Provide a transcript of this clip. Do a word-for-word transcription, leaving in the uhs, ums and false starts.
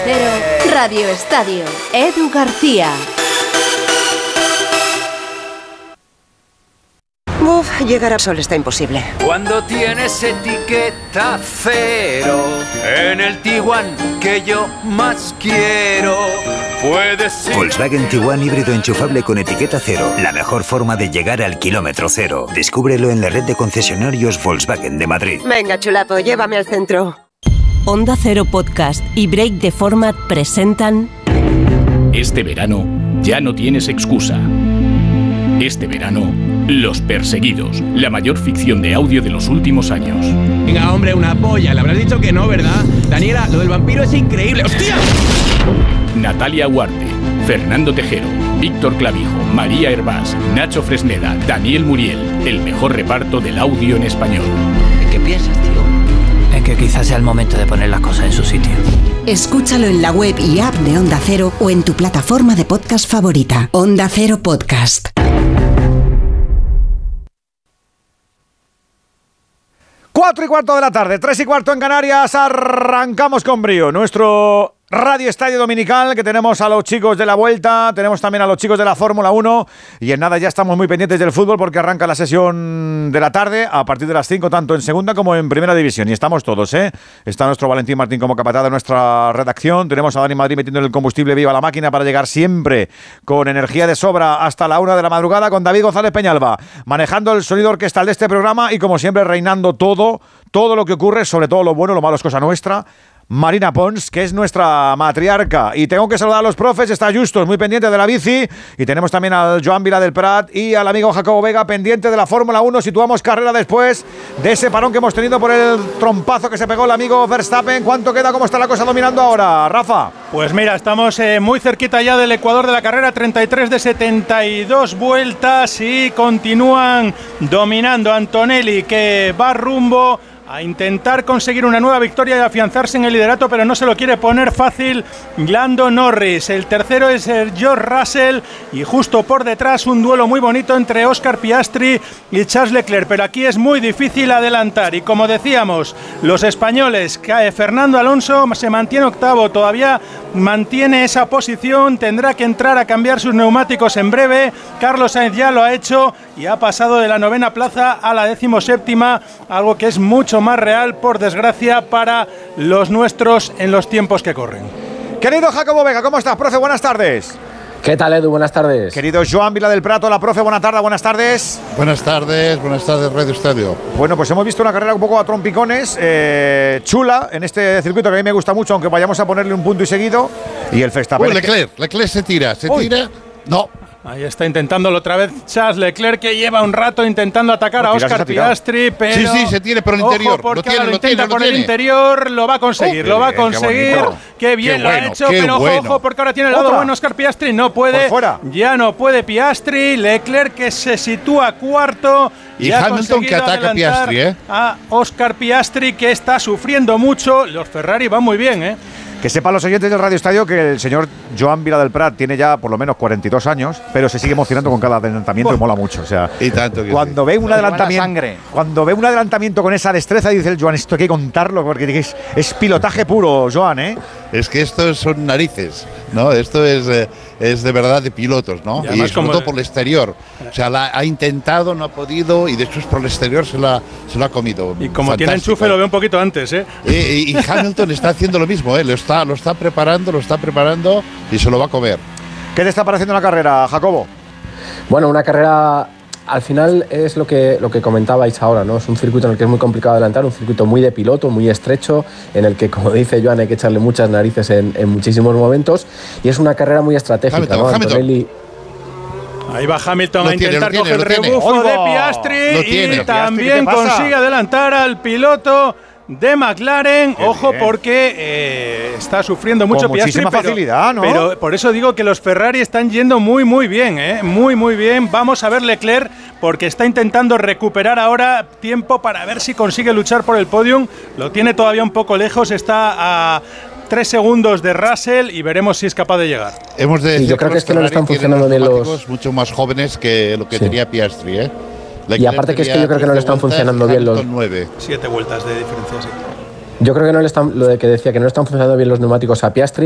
Cero, Radio Estadio. Edu García. Uf, llegar a Sol está imposible. Cuando tienes etiqueta cero en el Tiguan que yo más quiero, puedes ir. Volkswagen Tiguan híbrido enchufable con etiqueta cero. La mejor forma de llegar al kilómetro cero. Descúbrelo en la red de concesionarios Volkswagen de Madrid. Venga, chulapo, llévame al centro. Onda Cero Podcast y Break the Format presentan... Este verano ya no tienes excusa. Este verano, Los Perseguidos, la mayor ficción de audio de los últimos años. Venga, hombre, una polla. Le habrás dicho que no, ¿verdad? Daniela, lo del vampiro es increíble. ¡Hostia! Natalia Huarte, Fernando Tejero, Víctor Clavijo, María Hervás, Nacho Fresneda, Daniel Muriel. El mejor reparto del audio en español. ¿En qué piensas, tío? En que quizás sea el momento de poner las cosas en su sitio. Escúchalo en la web y app de Onda Cero o en tu plataforma de podcast favorita. Onda Cero Podcast. Cuatro y cuarto de la tarde, tres y cuarto en Canarias, arrancamos con brío. Nuestro Radio Estadio Dominical, que tenemos a los chicos de la Vuelta, tenemos también a los chicos de la Fórmula uno y en nada ya estamos muy pendientes del fútbol porque arranca la sesión de la tarde a partir de las cinco, tanto en segunda como en primera división. Y estamos todos, ¿eh? Está nuestro Valentín Martín como capataz de nuestra redacción, tenemos a Dani Madrid metiendo el combustible vivo a la máquina para llegar siempre con energía de sobra hasta la una de la madrugada, con David González Peñalba manejando el sonido orquestal de este programa y como siempre reinando todo, todo lo que ocurre, sobre todo lo bueno, lo malo es cosa nuestra. Marina Pons, que es nuestra matriarca. Y tengo que saludar a los profes, está Justos, muy pendiente de la bici. Y tenemos también al Joan Vila del Prat y al amigo Jacobo Vega, pendiente de la Fórmula uno. Situamos carrera después de ese parón que hemos tenido por el trompazo que se pegó el amigo Verstappen. ¿Cuánto queda? ¿Cómo está la cosa dominando ahora, Rafa? Pues mira, estamos eh, muy cerquita ya del ecuador de la carrera, treinta y tres de setenta y dos vueltas y continúan dominando Antonelli, que va rumbo a intentar conseguir una nueva victoria y afianzarse en el liderato, pero no se lo quiere poner fácil Lando Norris. El tercero es George Russell y justo por detrás un duelo muy bonito entre Oscar Piastri y Charles Leclerc, pero aquí es muy difícil adelantar y como decíamos, los españoles, Fernando Alonso se mantiene octavo, todavía mantiene esa posición, tendrá que entrar a cambiar sus neumáticos en breve. Carlos Sainz ya lo ha hecho y ha pasado de la novena plaza a la decimoséptima, algo que es mucho más real, por desgracia, para los nuestros en los tiempos que corren. Querido Jacobo Vega, ¿cómo estás, profe? Buenas tardes. ¿Qué tal, Edu? Buenas tardes. Querido Joan Vila del Prato, la profe, buenas tardes, buenas tardes. Buenas tardes, buenas tardes, Radio Estadio. Bueno, pues hemos visto una carrera un poco a trompicones, eh, chula, en este circuito que a mí me gusta mucho, aunque vayamos a ponerle un punto y seguido. Y el Verstappen. Uy, Leclerc, Leclerc se tira, se Uy. tira. No. Ahí está intentándolo otra vez Charles Leclerc, que lleva un rato intentando atacar no, a Oscar Piastri, pero... Sí, sí, se tiene por el interior. Ojo, porque lo tiene, ahora lo, lo intenta tiene, por lo el tiene. interior, lo va a conseguir, oh, lo va a conseguir. Qué, qué bien qué lo bueno, ha hecho, pero bueno. ojo, porque ahora tiene el lado Otra. bueno Oscar Piastri, no puede, ya no puede Piastri, Leclerc que se sitúa cuarto. Y Hamilton que ataca a Piastri, ¿eh? A Oscar Piastri, que está sufriendo mucho. Los Ferrari van muy bien, ¿eh? Que sepan los oyentes del Radio Estadio que el señor Joan Vila del Prat tiene ya por lo menos cuarenta y dos años, pero se sigue emocionando con cada adelantamiento y mola mucho. O sea, y tanto que cuando sí. ve un adelantamiento, cuando ve un adelantamiento con esa destreza, dice el Joan, esto hay que contarlo porque es, es pilotaje puro, Joan, ¿eh? Es que esto son narices, ¿no? Esto es, eh, es de verdad de pilotos, ¿no? Y, y sobre todo por el exterior. O sea, la ha intentado, no ha podido y después por el exterior se la, se la ha comido. Y como Fantástico. Tiene enchufe lo ve un poquito antes, ¿eh? Y, y, y Hamilton está haciendo lo mismo, ¿eh? Lo está, lo está preparando, lo está preparando y se lo va a comer. ¿Qué te está pareciendo la carrera, Jacobo? Bueno, una carrera... Al final es lo que, lo que comentabais ahora, ¿no? Es un circuito en el que es muy complicado adelantar, un circuito muy de piloto, muy estrecho, en el que, como dice Joan, hay que echarle muchas narices en, en muchísimos momentos, y es una carrera muy estratégica, Hamilton, ¿no? Hamilton. Antonelli... Ahí va Hamilton lo a intentar tiene, coger el tiene, rebufo de Piastri tiene, y también consigue adelantar al piloto de McLaren. Qué Ojo bien. porque eh, está sufriendo mucho Con Piastri, muchísima pero, facilidad, ¿no? pero por eso digo que los Ferrari están yendo muy muy bien, ¿eh? muy muy bien. Vamos a ver Leclerc, porque está intentando recuperar ahora tiempo para ver si consigue luchar por el podium. Lo tiene todavía un poco lejos, está a tres segundos de Russell y veremos si es capaz de llegar. Hemos de decir yo creo que, que es que no le están funcionando bien los mucho más jóvenes que lo que sí. tenía Piastri, ¿eh? Leclerc y aparte que es que yo creo que no le están funcionando bien los nueve. Siete vueltas de diferencia, sí. Yo creo que no le están, lo de que decía que no le están funcionando bien los neumáticos a Piastri.